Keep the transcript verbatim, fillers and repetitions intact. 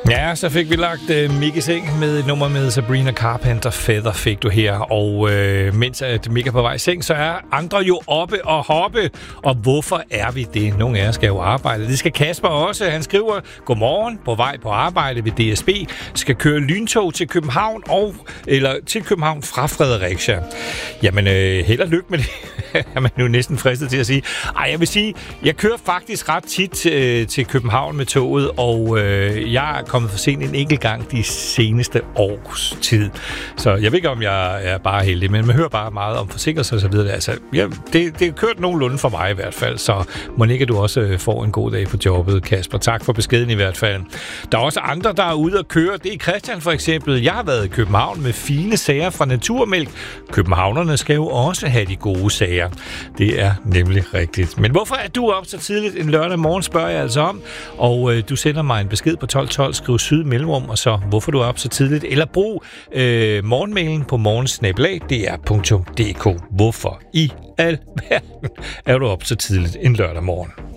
Ja, så fik vi lagt uh, Mik i seng med et nummer med Sabrina Carpenter. Feather fik du her. Og uh, mens at Mik er på vej i seng, så er andre jo oppe og hoppe. Og hvorfor er vi det? Nogle af jer skal jo arbejde. Det skal Kasper også. Han skriver, godmorgen, på vej på arbejde ved D S B. Skal køre lyntog til København, og, eller til København fra Fredericia. Jamen, uh, held og lykke med det. Er man jo næsten fristet til at sige. Ej, jeg vil sige, jeg kører faktisk ret tit uh, til København med toget, og uh, jeg er kommet for sent en enkelt gang de seneste års tid. Så jeg ved ikke, om jeg er bare heldig, men man hører bare meget om forsinkelser og så videre. Altså, ja, det, det er kørt nogenlunde for mig i hvert fald, så må ikke du også får en god dag på jobbet, Kasper. Tak for beskeden i hvert fald. Der er også andre, der er ude at køre. Det er Christian for eksempel. Jeg har været i København med fine sager fra Naturmælk. Københavnerne skal jo også have de gode sager. Det er nemlig rigtigt. Men hvorfor er du op så tidligt en lørdag morgen, spørger jeg altså om. Og øh, du sender mig en besked på tolv tolv, skriv syd mellemrum, og så hvorfor du er op så tidligt. Eller brug øh, morgenmailen på morgensnabelag punktum d r punktum d k. Hvorfor i alverden er du op så tidligt en lørdag morgen?